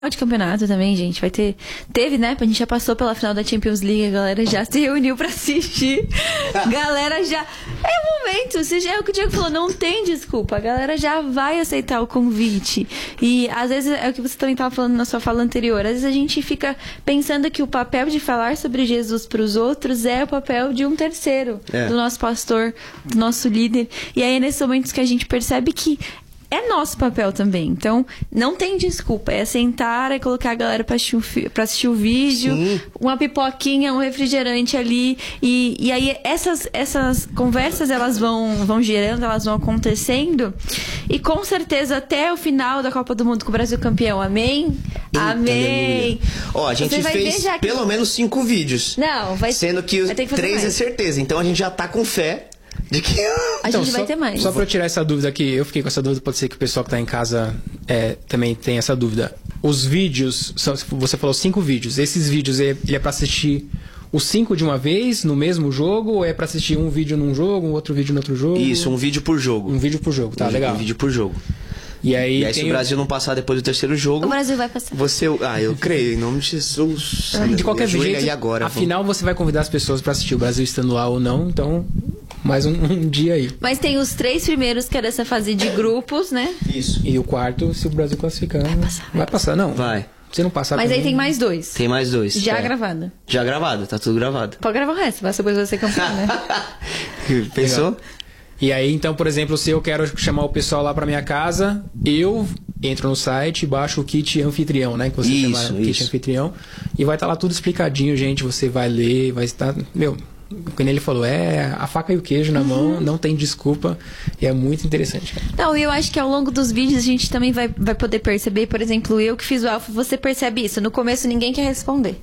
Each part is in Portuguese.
de campeonato também, gente. Teve, né? A gente já passou pela final da Champions League, a galera já se reuniu pra assistir. Galera já... É o momento, é o que o Diego falou, não tem desculpa. A galera já vai aceitar o convite. E às vezes, é o que você também estava falando na sua fala anterior, às vezes a gente fica pensando que o papel de falar sobre Jesus pros outros é o papel de um terceiro, do nosso pastor, do nosso líder. E aí é nesses momentos que a gente percebe que é nosso papel também. Então, não tem desculpa. É sentar, é colocar a galera pra assistir o vídeo, uma pipoquinha, um refrigerante ali. E aí, essas conversas, elas vão gerando, elas vão acontecendo. E com certeza, até o final da Copa do Mundo com o Brasil campeão. Amém? Amém! Ó, a gente fez pelo menos 5 vídeos. Não, vai... Sendo que os 3 é certeza. Então, a gente já tá com fé de que... A gente vai ter mais. Só pra eu tirar essa dúvida aqui, eu fiquei com essa dúvida, pode ser que o pessoal que tá em casa também tenha essa dúvida. Os vídeos, você falou 5 vídeos, esses vídeos ele é pra assistir os 5 de uma vez, no mesmo jogo, ou é pra assistir um vídeo num jogo, um outro vídeo no outro jogo? Isso, um vídeo por jogo. Um vídeo por jogo, tá, legal. Um vídeo por jogo. E aí se o Brasil não passar depois do 3º jogo... O Brasil vai passar. Eu creio, em nome de Jesus. De qualquer jeito, agora, afinal você vai convidar as pessoas pra assistir o Brasil estando lá ou não, então... Mais um dia aí. Mas tem os 3 primeiros, que é dessa fase de grupos, né? Isso. E o 4, se o Brasil classificar... Vai passar, não. Vai. Se não passar... Mas aí tem mais 2. Tem mais 2. Já gravado. Já gravado, tá tudo gravado. Pode gravar o resto, vai depois você campeão, né? Pensou? Legal. E aí, então, por exemplo, se eu quero chamar o pessoal lá pra minha casa, eu entro no site, baixo o kit anfitrião, né? Que você chama kit anfitrião. E vai estar lá tudo explicadinho, gente. Você vai ler, vai estar... Como ele falou, a faca e o queijo na mão, não tem desculpa, e é muito interessante, cara. Não, e eu acho que ao longo dos vídeos a gente também vai poder perceber, por exemplo, eu que fiz o Alfa, você percebe isso. No começo ninguém quer responder.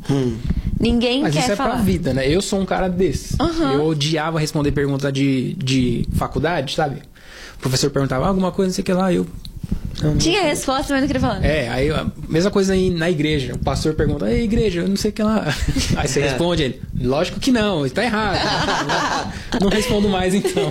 Ninguém Mas quer isso é falar. pra vida, né? Eu sou um cara desse. Eu odiava responder pergunta de faculdade, sabe? O professor perguntava alguma coisa, não sei o que lá, não tinha resposta, mas não queria falar. Aí a mesma coisa aí na igreja. O pastor pergunta, ei, igreja, eu não sei o que lá. Aí você responde ele, lógico que não, está errado. Não respondo mais então.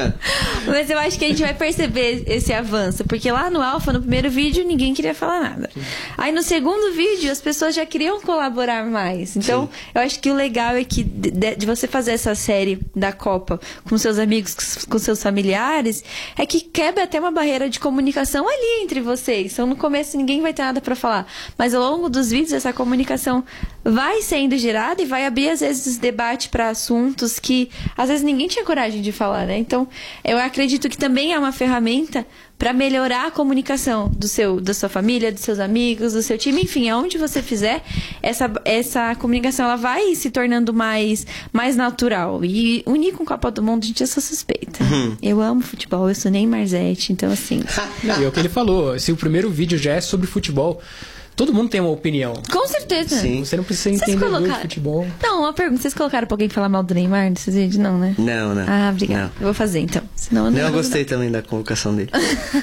Mas eu acho que a gente vai perceber esse avanço, porque lá no Alfa, no primeiro vídeo, ninguém queria falar nada. Aí no segundo vídeo, as pessoas já queriam colaborar mais. Então, eu acho que o legal é que de você fazer essa série da Copa com seus amigos, com seus familiares, é que quebra até uma barreira de comunicação ali entre vocês. Então, no começo, ninguém vai ter nada pra falar. Mas ao longo dos vídeos, essa comunicação vai sendo gerada e vai abrir, às vezes, debate para assuntos que, às vezes, ninguém tinha coragem de falar, né? Então, eu acredito que também é uma ferramenta para melhorar a comunicação da sua família, dos seus amigos, do seu time, enfim, aonde você fizer, essa comunicação ela vai se tornando mais natural. E unir com a Copa do Mundo, gente, eu sou suspeita. Eu amo futebol, eu sou Neymar Zete, então assim... E é o que ele falou, se o primeiro vídeo já é sobre futebol... Todo mundo tem uma opinião. Com certeza. Sim. Você não precisa entender muito de futebol. Não, uma pergunta. Vocês colocaram pra alguém falar mal do Neymar nesses vídeos? Não, né? Não. Ah, obrigada. Eu vou fazer, então. Senão eu gostei também da colocação dele.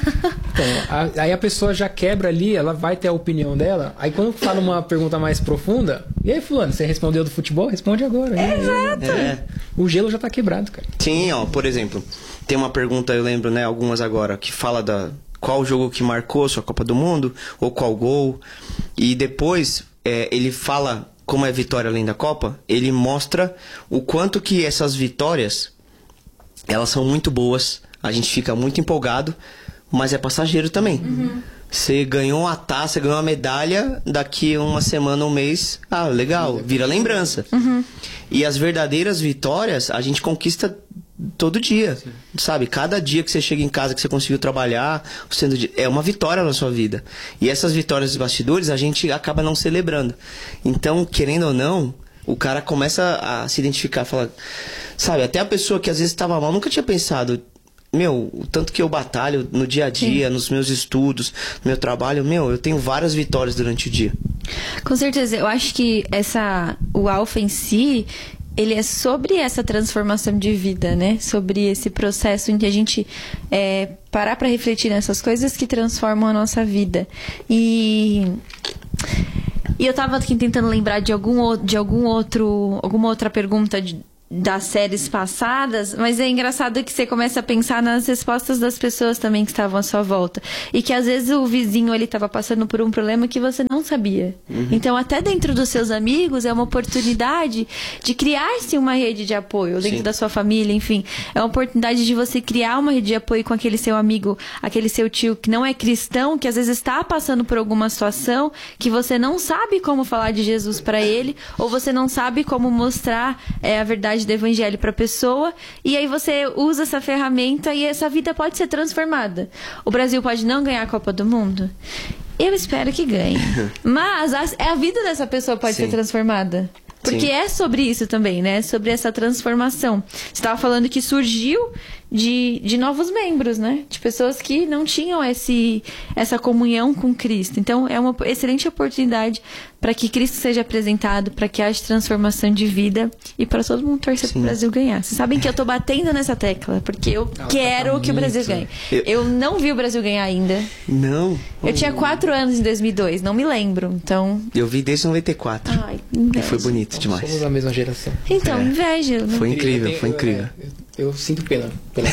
Então, aí a pessoa já quebra ali, ela vai ter a opinião dela. Aí quando fala uma pergunta mais profunda... E aí, fulano, você respondeu do futebol? Responde agora. Exato. O gelo já tá quebrado, cara. Sim, por exemplo, tem uma pergunta, eu lembro, né, algumas agora, que fala qual jogo que marcou sua Copa do Mundo, ou qual gol. E depois ele fala como é vitória além da Copa, ele mostra o quanto que essas vitórias, elas são muito boas, a gente fica muito empolgado, mas é passageiro também. Você ganhou uma taça, ganhou uma medalha, daqui uma semana, um mês, legal, vira lembrança. E as verdadeiras vitórias, a gente conquista todo dia, sabe? Cada dia que você chega em casa, que você conseguiu trabalhar, é uma vitória na sua vida. E essas vitórias dos bastidores, a gente acaba não celebrando. Então, querendo ou não, o cara começa a se identificar, falar, sabe? Até a pessoa que às vezes estava mal, nunca tinha pensado, o tanto que eu batalho no dia a dia, nos meus estudos, no meu trabalho, eu tenho várias vitórias durante o dia. Com certeza, eu acho que o Alfa em si, ele é sobre essa transformação de vida, né? Sobre esse processo em que a gente parar para refletir nessas coisas que transformam a nossa vida. E eu tava aqui tentando lembrar de alguma outra pergunta das séries passadas, mas é engraçado que você começa a pensar nas respostas das pessoas também que estavam à sua volta. E que às vezes o vizinho ele estava passando por um problema que você não sabia. Então, até dentro dos seus amigos, é uma oportunidade de criar-se uma rede de apoio dentro da sua família, enfim. É uma oportunidade de você criar uma rede de apoio com aquele seu amigo, aquele seu tio que não é cristão, que às vezes está passando por alguma situação que você não sabe como falar de Jesus para ele, ou você não sabe como mostrar a verdade do evangelho para a pessoa, e aí você usa essa ferramenta e essa vida pode ser transformada. O Brasil pode não ganhar a Copa do Mundo? Eu espero que ganhe. Mas a vida dessa pessoa pode ser transformada. Porque é sobre isso também, né? Sobre essa transformação. Você estava falando que surgiu de novos membros, né? De pessoas que não tinham essa comunhão com Cristo. Então, é uma excelente oportunidade para que Cristo seja apresentado, para que haja transformação de vida e para todo mundo torcer para o Brasil ganhar. Vocês sabem que eu estou batendo nessa tecla, porque eu quero que o Brasil ganhe. Eu não vi o Brasil ganhar ainda. Não. Eu tinha 4 anos em 2002, não me lembro. Então... Eu vi desde 94. Ai, inveja. E foi bonito demais. Somos da mesma geração. Então, inveja. Né? Foi incrível, foi incrível. Eu sinto pena pela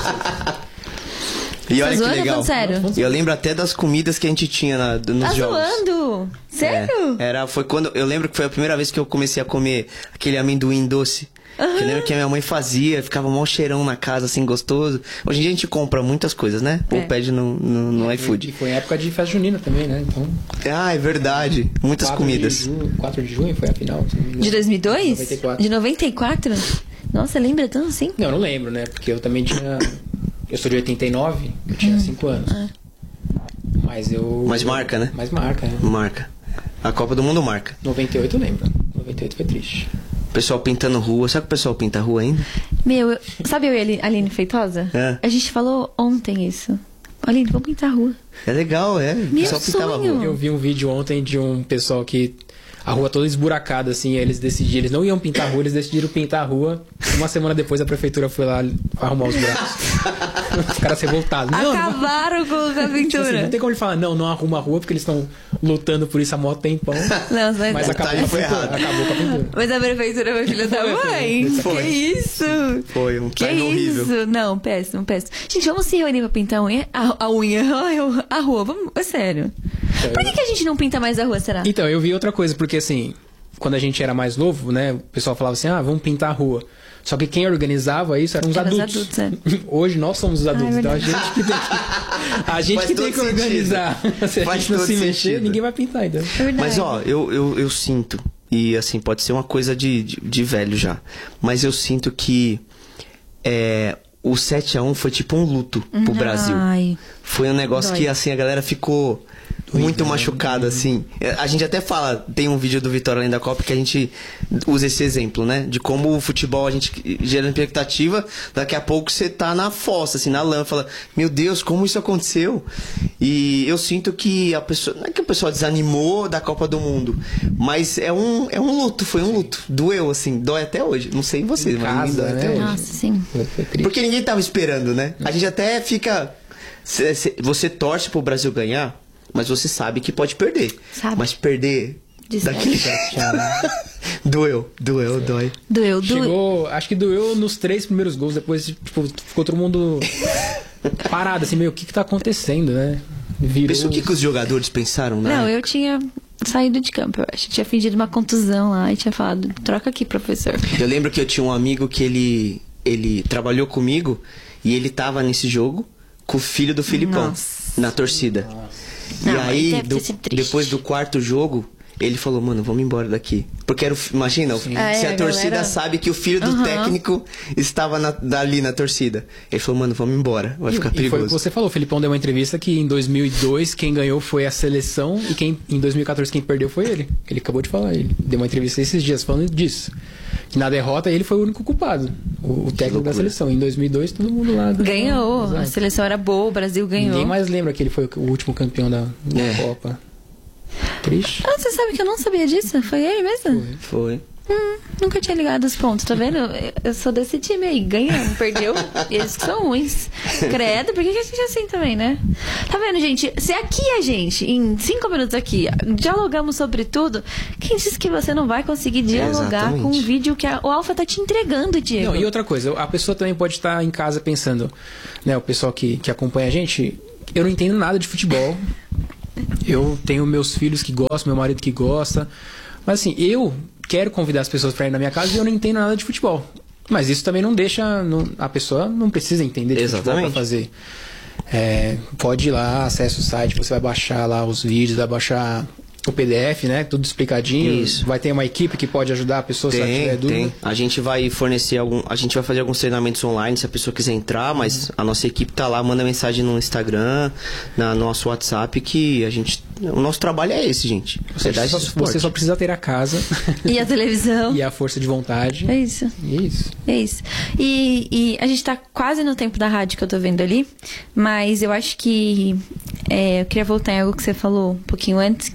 E olha que legal. Sério? Eu lembro até das comidas que a gente tinha nos jogos. Tá zoando? Sério? Foi quando eu lembro que foi a primeira vez que eu comecei a comer aquele amendoim doce. Eu lembro que a minha mãe fazia, ficava mó cheirão na casa, assim, gostoso. Hoje em dia a gente compra muitas coisas, né? Ou pede no iFood. E foi época de festa junina também, né? Então, é verdade. Muitas comidas. 4 de junho foi a final. De 2002? 94. De 94? Nossa, lembra tanto assim? Não, eu não lembro, né? Porque eu também tinha... Eu sou de 89, eu tinha 5 anos. Mas marca, né? Mas marca, né? Marca. A Copa do Mundo marca. 98 eu lembro. 98 foi triste. O pessoal pintando rua. Sabe que o pessoal pinta a rua ainda? Sabe eu e a Aline Feitosa? É. A gente falou ontem isso. Aline, vamos pintar a rua. É legal, é. O pessoal pintava a rua. Eu vi um vídeo ontem de um pessoal que... A rua toda esburacada, assim, eles não iam pintar a rua, eles decidiram pintar a rua. Uma semana depois a prefeitura foi lá arrumar os buracos. Os caras revoltados. Acabaram com a pintura. Assim, não tem como ele falar, não arruma a rua, porque eles estão lutando por isso há mó tempão. Mas acabou com a pintura. Mas a prefeitura foi filha da mãe. Foi. Que isso? Foi um time horrível. Isso? Não, péssimo. Gente, vamos se reunir pra pintar a unha? A rua, vamos, é sério. Por que a gente não pinta mais a rua, será? Então, eu vi outra coisa, porque assim, quando a gente era mais novo, né, o pessoal falava assim, vamos pintar a rua. Só que quem organizava isso eram os adultos. Hoje nós somos os adultos, então a gente que tem que organizar. Se a gente não se mexer, ninguém vai pintar ainda. Mas eu sinto, e assim, pode ser uma coisa de velho já, mas eu sinto que o 7-1 foi tipo um luto pro Brasil. Foi um negócio que assim, a galera ficou... muito machucado, assim. A gente até fala, tem um vídeo do Vitória Além da Copa que a gente usa esse exemplo, né? De como o futebol a gente gera expectativa, daqui a pouco você tá na fossa, assim, na lama, fala, meu Deus, como isso aconteceu? E eu sinto que a pessoa, não é que a pessoa desanimou da Copa do Mundo, mas é um luto, foi um luto. Doeu, assim, dói até hoje. Não sei em vocês, mas dói até hoje. Nossa, sim. Porque ninguém tava esperando, né? A gente até fica... Você torce pro Brasil ganhar, mas você sabe que pode perder. Mas perder daquele dói. Acho que doeu nos 3 primeiros gols. Depois, tipo, ficou todo mundo parado, assim, meio, o que tá acontecendo, né? Pensou o que os jogadores pensaram, né? Não, eu tinha saído de campo, eu acho. Tinha fingido uma contusão lá e tinha falado, troca aqui, professor. Eu lembro que eu tinha um amigo que ele trabalhou comigo e ele tava nesse jogo com o filho do Filipão, na torcida. E aí, depois do 4º jogo, ele falou, mano, vamos embora daqui. Porque imagina, se a torcida sabe que o filho do técnico estava ali na torcida. Ele falou, mano, vamos embora, vai ficar perigoso. Foi o que você falou, o Filipão deu uma entrevista que em 2002 quem ganhou foi a seleção e em 2014 quem perdeu foi ele. Ele acabou de falar, ele deu uma entrevista esses dias falando disso. Que na derrota ele foi o único culpado, o técnico da seleção. Em 2002 todo mundo lá ganhou, a seleção era boa, o Brasil ganhou. Ninguém mais lembra que ele foi o último campeão da Copa. Triste. Você sabe que eu não sabia disso? Foi ele mesmo? Foi. Nunca tinha ligado os pontos, tá vendo? Eu sou desse time aí, ganhamos, perdeu, eles que são ruins. Credo, por que a gente é assim também, né? Tá vendo, gente? Se aqui a gente, em 5 minutos aqui, dialogamos sobre tudo, quem disse que você não vai conseguir dialogar com um vídeo que o Alfa tá te entregando, Diego? Não, e outra coisa, a pessoa também pode estar em casa pensando, né, o pessoal que acompanha a gente, eu não entendo nada de futebol, eu tenho meus filhos que gostam, meu marido que gosta, mas assim, eu quero convidar as pessoas para ir na minha casa e eu não entendo nada de futebol. Mas isso também não deixa... a pessoa não precisa entender de futebol para fazer. Pode ir lá, acessa o site, você vai baixar lá os vídeos, vai baixar o PDF, né? Tudo explicadinho. Isso. Vai ter uma equipe que pode ajudar a pessoa se ela tiver dúvida. Tem. A gente vai fornecer a gente vai fazer alguns treinamentos online se a pessoa quiser entrar, mas a nossa equipe tá lá, manda mensagem no Instagram, no nosso WhatsApp, que o nosso trabalho é esse, gente. Você só precisa ter a casa. E a televisão. E a força de vontade. É isso. É isso. E a gente tá quase no tempo da rádio que eu tô vendo ali, mas eu acho que eu queria voltar em algo que você falou um pouquinho antes,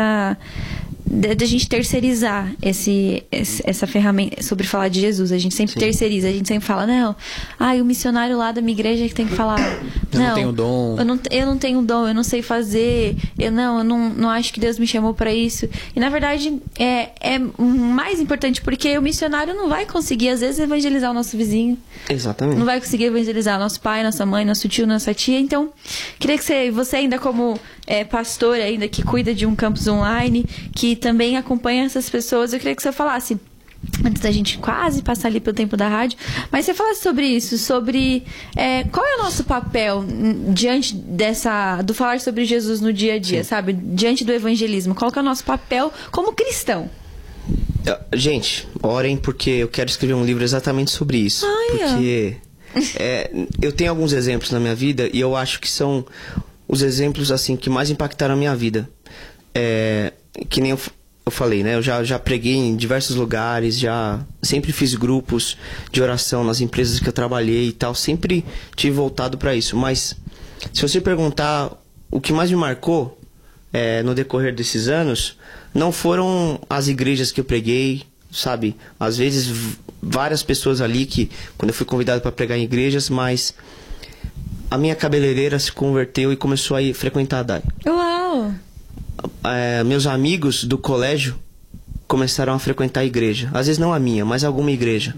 da gente terceirizar essa ferramenta sobre falar de Jesus. A gente sempre terceiriza, a gente sempre fala, não, o missionário lá da minha igreja que tem que falar. Eu não tenho dom. Eu não tenho dom, eu não sei fazer, eu não acho que Deus me chamou para isso. E na verdade é mais importante, porque o missionário não vai conseguir, às vezes, evangelizar o nosso vizinho. Exatamente. Não vai conseguir evangelizar nosso pai, nossa mãe, nosso tio, nossa tia. Então, queria que você ainda como pastor, ainda que cuida de um campus online, que também acompanha essas pessoas, eu queria que você falasse, antes da gente quase passar ali pelo tempo da rádio, mas você falasse sobre isso, sobre qual é o nosso papel diante do falar sobre Jesus no dia a dia, sabe? Diante do evangelismo, qual que é o nosso papel como cristão? Gente, orem, porque eu quero escrever um livro exatamente sobre isso. Porque eu tenho alguns exemplos na minha vida e eu acho que são os exemplos assim que mais impactaram a minha vida. Que nem eu falei, né? Eu já preguei em diversos lugares, sempre fiz grupos de oração nas empresas que eu trabalhei e tal, sempre tive voltado para isso. Mas se você perguntar o que mais me marcou no decorrer desses anos, não foram as igrejas que eu preguei, sabe? Às vezes várias pessoas ali que quando eu fui convidado para pregar em igrejas, mas a minha cabeleireira se converteu e começou a frequentar a DAI. Uau! Meus amigos do colégio começaram a frequentar a igreja. Às vezes não a minha, mas alguma igreja.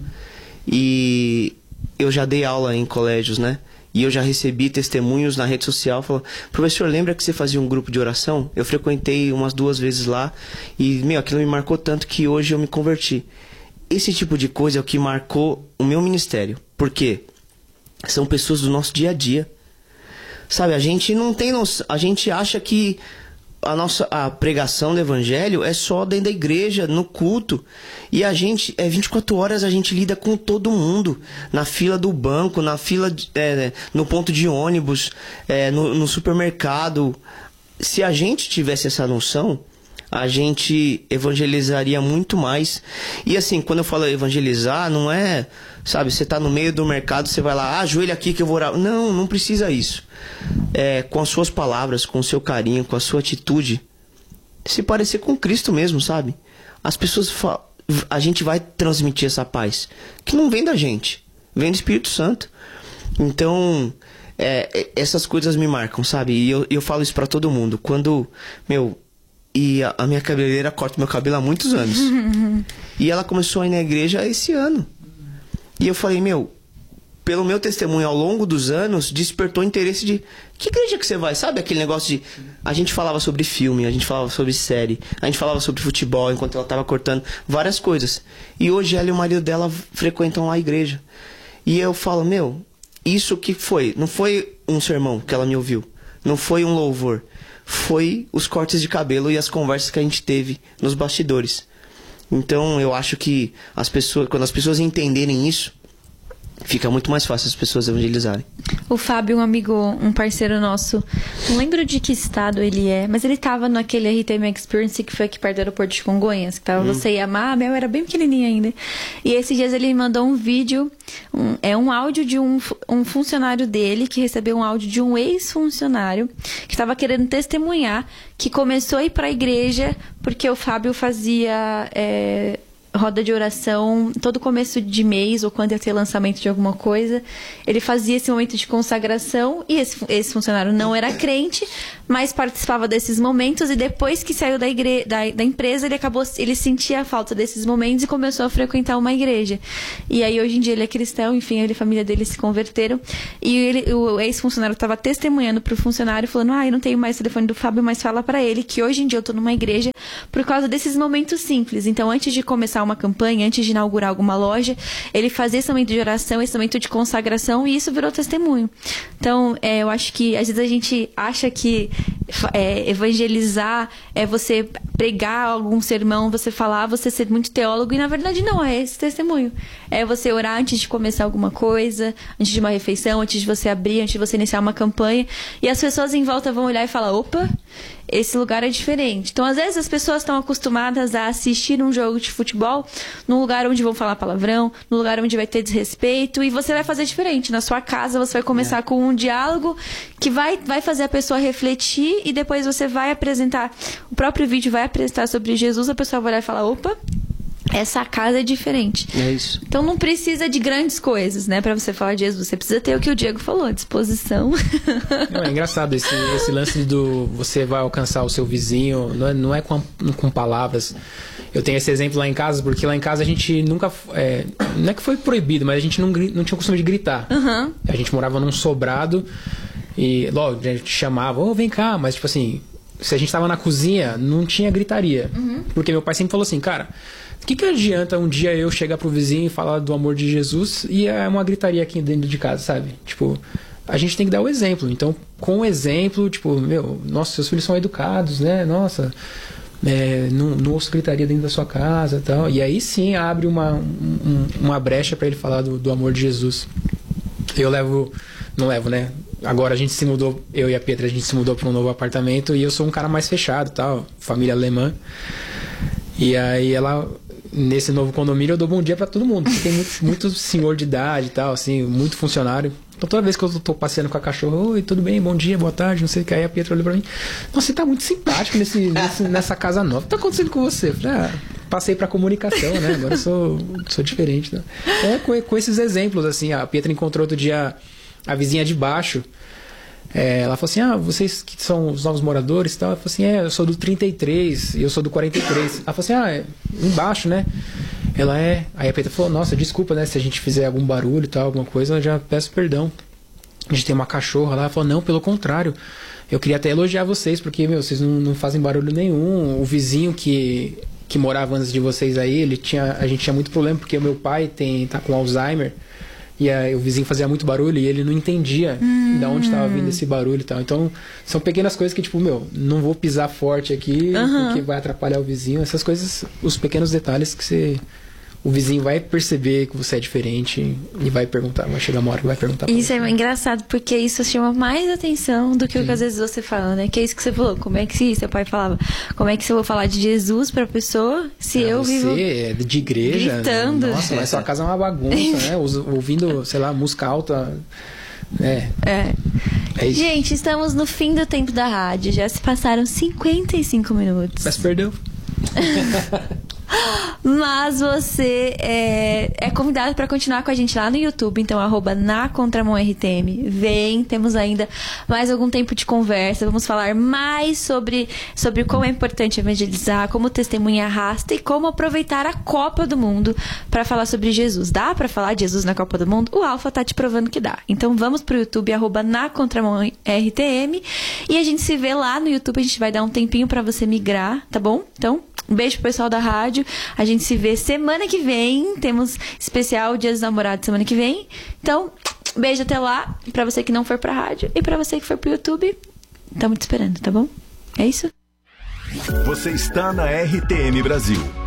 E eu já dei aula em colégios, né? E eu já recebi testemunhos na rede social falando: professor, lembra que você fazia um grupo de oração? Eu frequentei umas 2 vezes lá e, aquilo me marcou tanto que hoje eu me converti. Esse tipo de coisa é o que marcou o meu ministério. Por quê? São pessoas do nosso dia a dia. Sabe, a gente não tem noção, a gente acha que a pregação do evangelho é só dentro da igreja, no culto. E a gente, 24 horas a gente lida com todo mundo. Na fila do banco, na fila, no ponto de ônibus, no supermercado. Se a gente tivesse essa noção, a gente evangelizaria muito mais. E assim, quando eu falo evangelizar, não é, sabe, você tá no meio do mercado, você vai lá, ajoelha aqui que eu vou orar. Não precisa isso. Com as suas palavras, com o seu carinho, com a sua atitude, se parecer com Cristo mesmo, sabe? As pessoas a gente vai transmitir essa paz, que não vem da gente, vem do Espírito Santo. Então, essas coisas me marcam, sabe? E eu falo isso pra todo mundo. Quando, e a minha cabeleireira corta meu cabelo há muitos anos. E ela começou a ir na igreja esse ano. E eu falei, pelo meu testemunho ao longo dos anos, despertou interesse de... Que igreja que você vai? Sabe aquele negócio de... A gente falava sobre filme, a gente falava sobre série, a gente falava sobre futebol enquanto ela estava cortando várias coisas. E hoje ela e o marido dela frequentam lá a igreja. E eu falo, isso que foi? Não foi um sermão que ela me ouviu. Não foi um louvor. Foi os cortes de cabelo e as conversas que a gente teve nos bastidores. Então eu acho que quando as pessoas entenderem isso, fica muito mais fácil as pessoas evangelizarem. O Fábio, um parceiro nosso, não lembro de que estado ele é, mas ele tava naquele RTM Experience que foi aqui perto do aeroporto de Congonhas, que tava Você e a Má, eu era bem pequenininha ainda. E esses dias ele me mandou um vídeo, um áudio de um funcionário dele, que recebeu um áudio de um ex-funcionário, que estava querendo testemunhar, que começou a ir pra igreja, porque o Fábio fazia... roda de oração, todo começo de mês ou quando ia ter lançamento de alguma coisa, ele fazia esse momento de consagração e esse funcionário não era crente, mas participava desses momentos e depois que saiu da empresa, ele sentia a falta desses momentos e começou a frequentar uma igreja. E aí hoje em dia ele é cristão, enfim, ele e a família dele se converteram e o ex-funcionário estava testemunhando pro funcionário, falando, eu não tenho mais o telefone do Fábio, mas fala para ele que hoje em dia eu tô numa igreja por causa desses momentos simples. Então, antes de começar uma campanha, antes de inaugurar alguma loja, ele fazia esse momento de oração, esse momento de consagração, e isso virou testemunho. Então, eu acho que às vezes a gente acha que evangelizar é você pregar algum sermão, você falar, você ser muito teólogo, e na verdade não, é esse testemunho. É você orar antes de começar alguma coisa, antes de uma refeição, antes de você abrir, antes de você iniciar uma campanha, e as pessoas em volta vão olhar e falar, opa, esse lugar é diferente. Então, às vezes, as pessoas estão acostumadas a assistir um jogo de futebol num lugar onde vão falar palavrão, num lugar onde vai ter desrespeito, e você vai fazer diferente. Na sua casa, você vai começar com um diálogo que vai fazer a pessoa refletir, e depois você vai apresentar, o próprio vídeo vai apresentar sobre Jesus, a pessoa vai olhar e falar, opa, essa casa é diferente. É isso. Então não precisa de grandes coisas, né, pra você falar de Jesus. Você precisa ter o que o Diego falou, disposição. É engraçado esse lance do você vai alcançar o seu vizinho, não é com palavras. Eu tenho esse exemplo lá em casa, porque lá em casa a gente nunca... não é que foi proibido, mas a gente não tinha o costume de gritar. Uhum. A gente morava num sobrado e logo a gente chamava, vem cá, mas tipo assim, se a gente tava na cozinha, não tinha gritaria. Uhum. Porque meu pai sempre falou assim, cara... O que adianta um dia eu chegar pro vizinho e falar do amor de Jesus e é uma gritaria aqui dentro de casa, sabe? Tipo, a gente tem que dar o exemplo. Então, com o exemplo, tipo, nossa, seus filhos são educados, né? Nossa, não ouço gritaria dentro da sua casa e tal. E aí sim abre uma brecha para ele falar do amor de Jesus. Não levo, né? Agora a gente se mudou, eu e a Petra, a gente se mudou para um novo apartamento e eu sou um cara mais fechado e tal, família alemã. E aí nesse novo condomínio eu dou bom dia pra todo mundo. Tem muito senhor de idade e tal, assim, muito funcionário. Então toda vez que eu tô passeando com a cachorra, oi, tudo bem, bom dia, boa tarde, não sei o que. Aí a Pietra olhou pra mim, nossa, você tá muito simpático nessa casa nova. O que tá acontecendo com você? Eu falei, passei pra comunicação, né? Agora eu sou diferente, né? Então com esses exemplos, assim, a Pietra encontrou outro dia a vizinha de baixo. Ela falou assim, vocês que são os novos moradores e tal. Ela falou assim, eu sou do 33 e eu sou do 43. Ela falou assim, embaixo, né? Ela Aí a Petra falou, nossa, desculpa, né? Se a gente fizer algum barulho e tal, alguma coisa, eu já peço perdão. A gente tem uma cachorra lá. Ela falou, não, pelo contrário. Eu queria até elogiar vocês, porque, vocês não fazem barulho nenhum. O vizinho que morava antes de vocês aí, a gente tinha muito problema, porque o meu pai tá com Alzheimer. E aí o vizinho fazia muito barulho e ele não entendia de onde estava vindo esse barulho e tal. Então, são pequenas coisas que, tipo, não vou pisar forte aqui, porque vai atrapalhar o vizinho. Essas coisas, os pequenos detalhes que o vizinho vai perceber que você é diferente e vai chegar uma hora que vai perguntar. Isso é engraçado, porque isso chama mais atenção do que o que às vezes você fala, né? Que é isso que você falou. Como é que seu pai falava? Como é que eu vou falar de Jesus pra pessoa se eu vivo... Você é de igreja. Gritando. Nossa, mas sua casa é uma bagunça, né? Ouvindo, sei lá, música alta... É isso. Gente, estamos no fim do tempo da rádio. Já se passaram 55 minutos. Mas perdeu. Mas você é convidado para continuar com a gente lá no YouTube. Então, @nacontramãortm. Vem, temos ainda mais algum tempo de conversa. Vamos falar mais sobre como é importante evangelizar, como testemunha arrasta e como aproveitar a Copa do Mundo para falar sobre Jesus. Dá para falar de Jesus na Copa do Mundo? O Alfa tá te provando que dá. Então vamos pro YouTube, @nacontramãortm, e a gente se vê lá no YouTube. A gente vai dar um tempinho para você migrar, tá bom? Então, um beijo pro pessoal da rádio. A gente se vê semana que vem. Temos especial Dia dos Namorados semana que vem. Então, beijo até lá. Pra você que não for pra rádio e pra você que for pro YouTube. Estamos te esperando, tá bom? É isso? Você está na RTM Brasil.